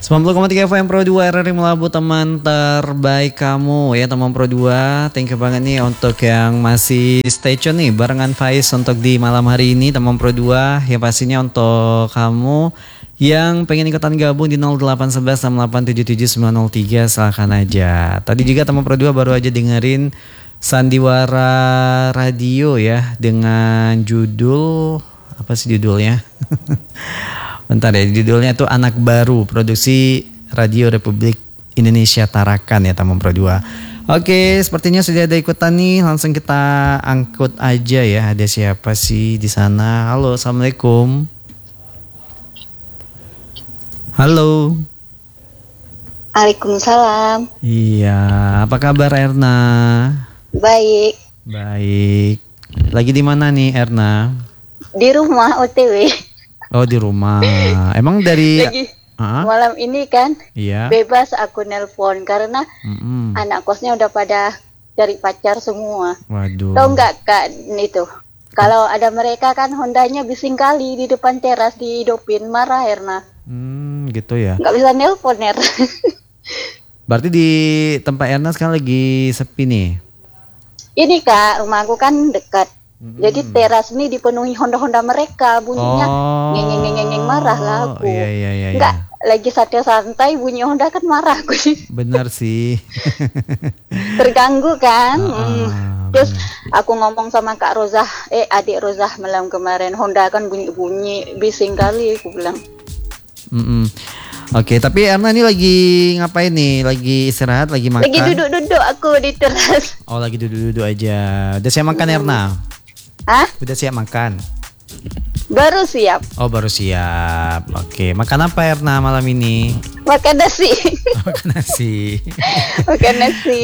90,3 FM Pro 2 RRI Melabu, teman terbaik kamu ya teman Pro 2. Thank you banget nih untuk yang masih stay tune nih barengan Faiz untuk di malam hari ini teman Pro 2. Ya pastinya untuk kamu yang pengen ikutan gabung di 0811 6877 903 silahkan aja. Tadi juga teman Pro 2 baru aja dengerin Sandiwara Radio ya dengan judul apa sih judulnya? Bentar ya, judulnya tuh Anak Baru, produksi Radio Republik Indonesia Tarakan ya teman Pro 2. Oke, sepertinya sudah ada ikutan nih, langsung kita angkut aja ya. Ada siapa sih di sana? Halo, assalamualaikum. Halo. Waalaikumsalam. Iya, apa kabar Erna? Baik. Baik. Lagi di mana nih Erna? Di rumah OTW. Oh, di rumah. Emang dari Lagi malam ini kan iya. Bebas aku nelpon karena anak kosnya udah pada cari pacar semua. Waduh. Tahu nggak Kak itu? Kalau ada mereka kan Hondanya bising kali di depan teras dihidupin, marah Erna. Gitu ya. Nggak bisa nelpon Erna. Berarti di tempat Erna sekarang lagi sepi nih. Ini Kak, rumahku kan dekat. Jadi teras ini dipenuhi Honda-Honda mereka, bunyinya ngeng-ngeng marah lah aku. Iya. Enggak, lagi santai bunyi Honda kan marah aku sih. Benar sih. Terganggu kan. Terus aku ngomong sama Kak Rozah, adik Rozah malam kemarin, Honda kan bunyi-bunyi bising kali aku bilang. Oke, tapi Erna ini lagi ngapain nih? Lagi istirahat, lagi makan? Lagi duduk-duduk aku di teras. Oh, lagi duduk-duduk aja. Udah siap makan Erna? Hah? Udah siap makan? Baru siap. Oh, baru siap. Oke, makan apa Erna malam ini? Makan nasi. Makan nasi. Makan nasi.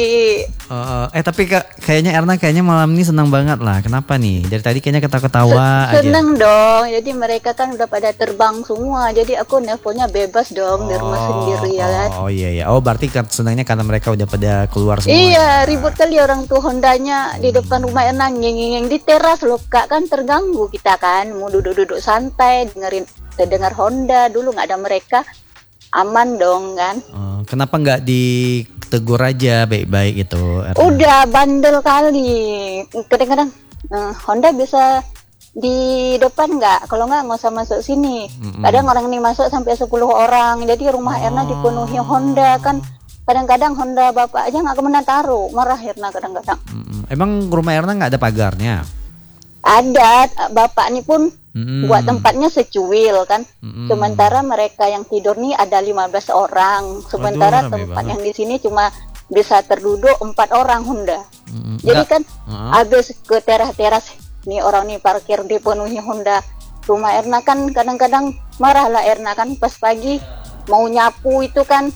Tapi kayaknya Erna malam ini senang banget lah. Kenapa nih? Dari tadi kayaknya ketawa-ketawa aja. Seneng dong. Jadi mereka kan udah pada terbang semua. Jadi aku nelponnya bebas dong di rumah sendiri ya kan. Oh iya. Oh berarti senangnya karena mereka udah pada keluar semua. Iya, ribut kali orang tuh Hondanya di depan rumah Erna ngeng-ngeng di teras loh Kak, kan terganggu kita kan. Mau duduk santai dengar Honda, dulu nggak ada mereka. Aman dong kan. Kenapa nggak ditegur aja baik-baik itu? Udah bandel kali. Kadang-kadang Honda bisa di depan nggak? Kalau nggak usah masuk sini. Kadang orang ini masuk sampai 10 orang. Jadi rumah Erna dipenuhi Honda kan. Kadang-kadang Honda bapak aja nggak kemana taruh. Marah Erna kadang-kadang. Emang rumah Erna nggak ada pagarnya? Ada, bapak ini pun buat tempatnya secuil kan. Sementara mereka yang tidur nih ada 15 orang. Sementara tempat yang di sini cuma bisa terduduk 4 orang Honda. Jadi kan habis ke teras-teras nih orang nih parkir dipenuhi Honda. Rumah Erna kan kadang-kadang marah lah Erna kan pas pagi mau nyapu itu kan.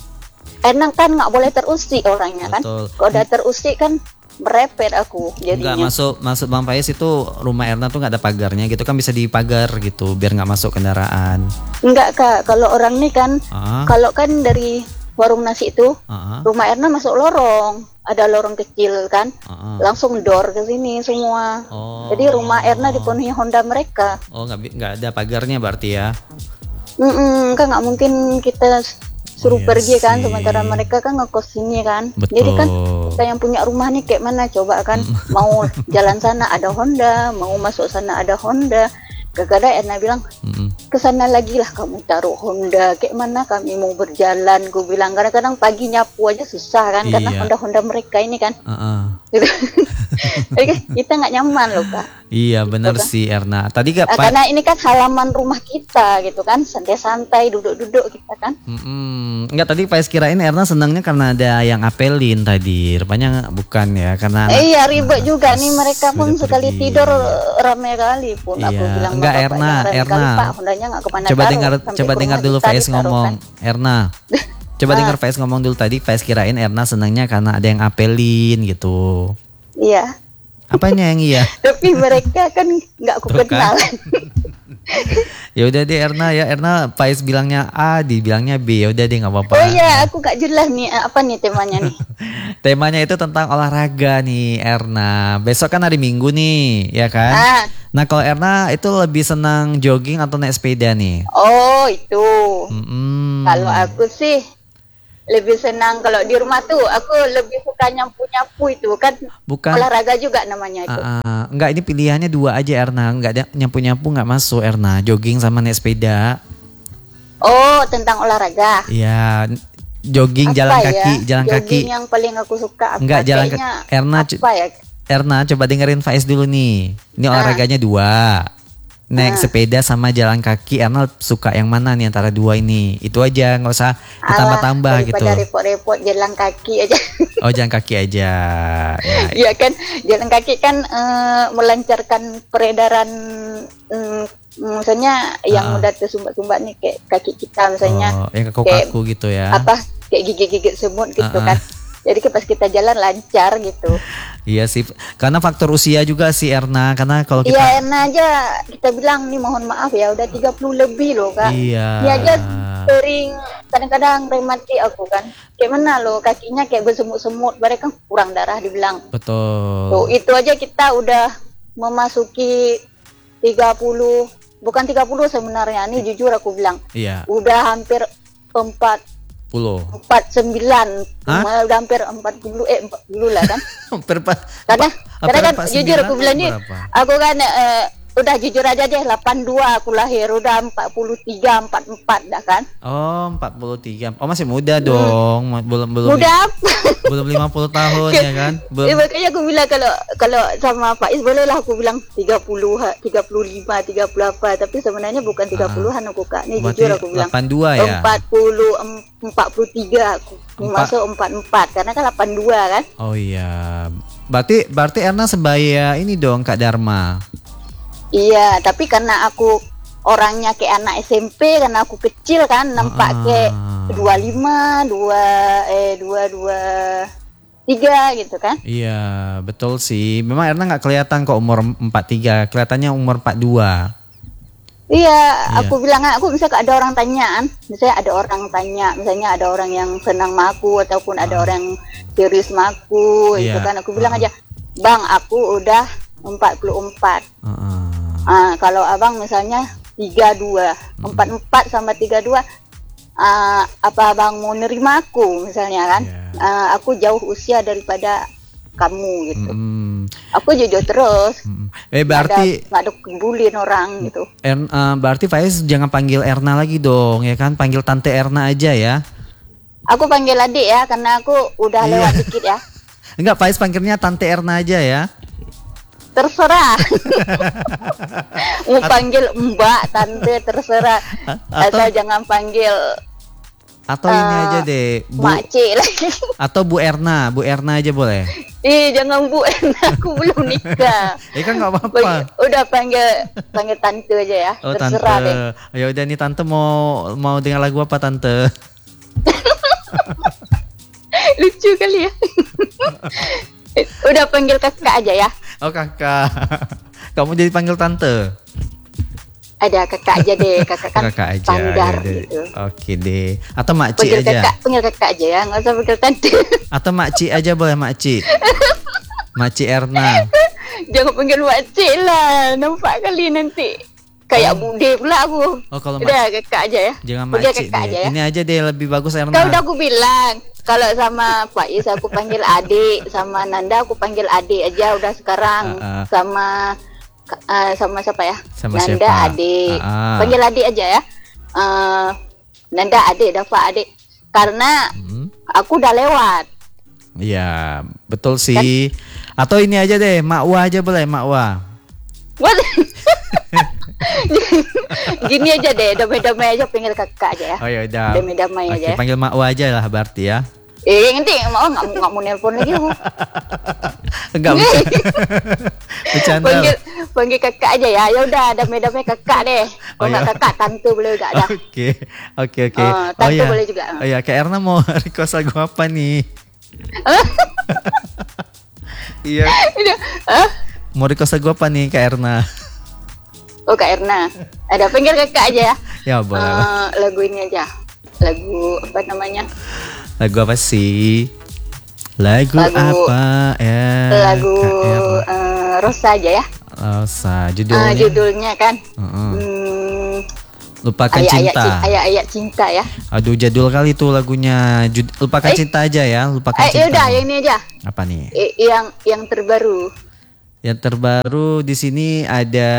Erna kan nggak boleh terusik orangnya kan. Kalau udah terusik kan merepet aku jadinya. Enggak masuk Bang Faiz itu rumah Erna tuh nggak ada pagarnya gitu kan, bisa dipagar gitu biar nggak masuk kendaraan. Enggak Kak, kalau orang nih kan kalau kan dari warung nasi itu rumah Erna masuk lorong, ada lorong kecil kan, langsung door ke sini semua. Jadi rumah Erna dipenuhi Honda mereka. Oh nggak ada pagarnya berarti ya? Kan nggak mungkin kita suruh pergi kan, sementara mereka kan ngekos sini kan. Betul. Jadi kan kita yang punya rumah nih kayak mana coba kan. Mau jalan sana ada Honda, mau masuk sana ada Honda. Kadang-kadang Erna bilang kesana lagi lah kamu taruh Honda, kayak mana kami mau berjalan. Gue bilang kadang-kadang pagi nyapu aja susah kan, karena Honda mereka ini kan. Jadi kita nggak nyaman loh Kak. Iya benar sih Erna. Tadi karena ini kan halaman rumah kita gitu kan, santai-santai duduk-duduk kita kan. Enggak, tadi Faiz kirain Erna senangnya karena ada yang apelin tadi. Rupanya bukan ya, karena iya ribet juga nih mereka pun sekali tidur rame kali pun. Aku bilang enggak Erna. Pak, Hondanya nggak kemana. Coba dengar dulu Faiz ngomong kan? Erna. Coba dengar Faiz ngomong dulu tadi. Faiz kirain Erna senangnya karena ada yang apelin gitu. Iya. Apanya yang iya? Tapi mereka kan nggak aku kenal. Ya udah deh Erna ya, Erna Faiz bilangnya A, dibilangnya B, ya udah deh nggak apa-apa. Oh iya, aku gak jelas nih apa nih temanya nih. Temanya itu tentang olahraga nih Erna. Besok kan hari Minggu nih, ya kan? Nah kalau Erna itu lebih senang jogging atau naik sepeda nih? Oh itu. Kalau aku sih lebih senang kalau di rumah tuh, aku lebih suka nyapu-nyapu itu kan. Bukan. Olahraga juga namanya itu. Enggak, ini pilihannya 2 aja Erna. Enggak ada nyapu-nyapu, enggak masuk Erna. Jogging sama naik sepeda. Oh, tentang olahraga. Iya, jogging Apa jalan ya? kaki, jalan Jogging kaki. yang paling aku suka apa? Enggak, jalan kaki. Kayaknya Erna, apa ya? Erna coba dengerin Faiz dulu nih. Ini olahraganya 2. Naik sepeda sama jalan kaki. Erna suka yang mana nih antara 2 ini? Itu aja, nggak usah ditambah-tambah gitu. Daripada repot-repot jalan kaki aja. Oh, jalan kaki aja. Ya. Iya kan, jalan kaki kan melancarkan peredaran, misalnya yang udah tersumbat-sumbat nih kayak kaki kita misalnya. Oh, yang kaku-kaku gitu ya. Apa kayak gigit-gigit semut gitu kan. Jadi pas kita jalan lancar gitu. Iya sih, karena faktor usia juga sih Erna. Karena kalau kita... Iya, Erna aja kita bilang nih mohon maaf ya udah 30 lebih loh Kak. Iya. Dia aja sering kadang-kadang rematik aku kan. Kayak mana loh kakinya kayak bersemut-semut, mereka kurang darah dibilang. Betul. Tuh, itu aja kita udah memasuki 30, bukan 30 sebenarnya. Ini jujur aku bilang. Iya. Udah hampir 49, udah hampir 40 lah kan. Karena kan jujur aku bilang nih, aku kan udah jujur aja deh 82 aku lahir, udah 43, 44 dah kan. Oh, 43. Oh, masih muda dong. Belum muda apa? Belum 50 tahun ya kan? Belum. Makanya aku bilang kalau sama Faiz bolehlah aku bilang 30, 35, 30 apa, tapi sebenarnya bukan 30-an aku Kak. Ini jujur aku bilang 82 ya. 43 aku. Masuk 44 karena kan 82 kan? Oh iya. Berarti Erna sebaya ini dong Kak Dharma. Iya, tapi karena aku orangnya kayak anak SMP, karena aku kecil kan, nampak kayak 25, 3 gitu kan. Iya, betul sih. Memang Erna nggak kelihatan kok umur 43, kelihatannya umur 42. Iya, aku bilang aku misalnya ada orang tanyaan, misalnya ada orang yang senang sama aku ataupun ada orang yang serius sama aku, gitu kan. Aku bilang aja, "Bang, aku udah 44. Kalau abang misalnya 32, 44 sama 32, apa abang mau nerima aku misalnya kan? Aku jauh usia daripada kamu gitu. Aku jujur terus. Berarti nggak ada bullying orang gitu. Berarti Faiz jangan panggil Erna lagi dong, ya kan? Panggil Tante Erna aja ya. Aku panggil adik ya, karena aku udah lewat dikit ya. Enggak, Faiz panggilnya Tante Erna aja ya. Terserah. Mau panggil Mbak, Tante, terserah. Asal jangan panggil. Atau ini aja deh, Makcik lagi. Atau Bu Erna aja boleh. Jangan Bu Erna, aku belum nikah. Kan nggak apa-apa. Udah panggil Tante aja ya. Oh, terserah Tante. deh. Ya udah nih Tante mau dengar lagu apa Tante? Lucu kali ya. Udah panggil kakak aja ya. Oh, kakak. Kamu jadi panggil tante? Ada kakak aja deh, kakak kan kakak aja, standar ya gitu. Oke deh. Atau makcik aja. Panggil kakak aja ya, nggak usah panggil tante. Atau makcik aja boleh, makcik. Makcik Erna. Jangan panggil makcik lah, nampak kali nanti. Kayak bude pula aku. Oh, kalau udah kakak aja ya. Jangan makcik deh. Aja ya. Ini aja deh lebih bagus Erna. Kau udah aku bilang. Kalau sama Faiz aku panggil adik, sama Nanda aku panggil adik aja udah sekarang. Sama siapa ya? Sama Nanda siapa? adik. Panggil adik aja ya. Nanda adik, Dafa adik. Karena aku udah lewat. Iya, betul sih. Kan? Atau ini aja deh, Makwa aja boleh, Makwa. What? Gini aja deh, damai-damai aja, panggil kakak aja ya. Oh ya udah. Damai-damai aja. Panggil Makwa aja lah berarti ya. Nanti nggak mau nelpon lagi aku. Enggak bercanda. Panggil kakak aja ya. Ya udah, damai-damai kakak deh. Kalau nggak kakak, tante boleh juga ada. Oke. Tante boleh juga. Oh ya, Kak Erna mau request lagu apa nih? Iya. Mau request lagu apa nih Kak Erna? Oh, Kak Erna. Ada panggil kakak aja ya. Ya boleh. Lagu ini aja. Lagu apa namanya? Lagu apa sih? Lagu apa ya? Lagu Rosa aja ya. Rosa. Judulnya? Judulnya kan. Lupakan cinta. Ayat-ayat cinta ya. Aduh jadul kali tuh lagunya. Lupakan cinta aja ya. Lupakan cinta. Udah yang ini aja. Apa nih? Yang terbaru. Yang terbaru di sini ada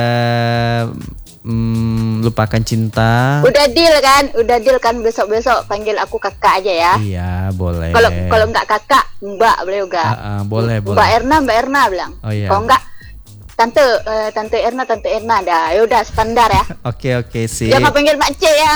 lupakan cinta. Udah deal kan besok panggil aku kakak aja ya. Iya boleh. Kalau nggak kakak Mbak boleh juga. Boleh. Mbak Erna bilang. Oh iya. Kalau nggak Tante Erna dah. Yaudah standar ya. Oke sih. Jangan panggil Makcik ya.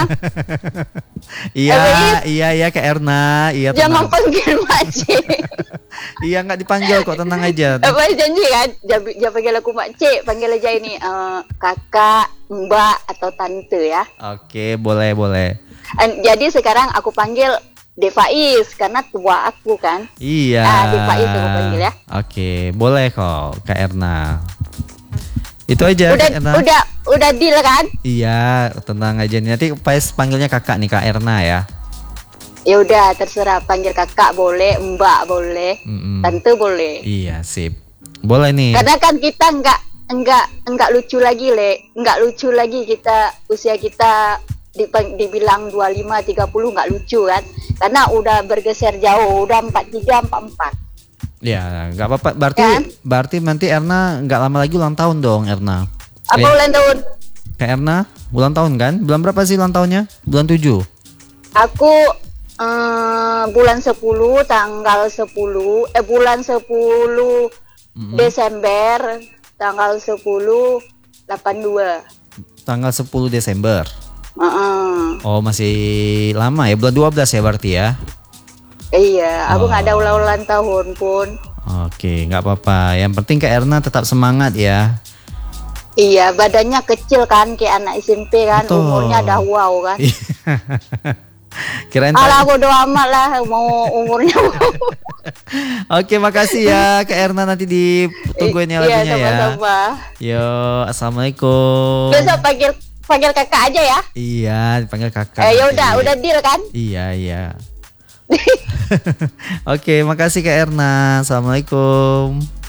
Iya Kak Erna. Iya. Jangan panggil Makcik. Iya nggak dipanggil kok, tenang aja. Apa janji kan? Jangan panggil aku Makcik, panggil aja ini kakak, Mbak atau tante ya. Oke boleh. Jadi sekarang aku panggil Devais karena tua aku kan. Iya. Devais aku panggil ya. Oke boleh kok Kak Erna. Itu aja udah, Kak Erna. Udah deal kan? Iya, tenang aja nih. Nanti pas panggilnya kakak nih Kak Erna ya. Ya udah terserah, panggil kakak boleh, Mbak boleh, tante boleh. Iya, sip. Boleh nih. Karena kan kita enggak lucu lagi, Enggak lucu lagi kita usia kita dibilang 25 30 enggak lucu kan. Karena udah bergeser jauh, udah 43 44. Ya, nggak apa-apa. Berarti nanti Erna nggak lama lagi ulang tahun dong, Erna. Apa ulang tahun? Kak Erna, ulang tahun kan? Bulan berapa sih ulang tahunnya? Bulan 7? Aku bulan 10, tanggal 10, bulan 10 Desember, tanggal 10, 82. Tanggal 10 Desember? Oh, masih lama ya? Bulan 12 ya berarti ya? Iya, aku nggak ada ulang tahun pun. Oke, nggak apa-apa. Yang penting Kak Erna tetap semangat ya. Iya, badannya kecil kan, kayak anak SMP kan. Betul. Umurnya udah wow kan. Kirain alah bodo amat lah, mau umurnya wow. Oke, makasih ya Kak Erna, nanti ditungguin ya lagunya ya. Iya, sama-sama. Yo, assalamualaikum. Besok panggil kakak aja ya. Iya, dipanggil kakak. Ya udah deal kan? Iya. Oke, makasih Kak Erna. Assalamualaikum.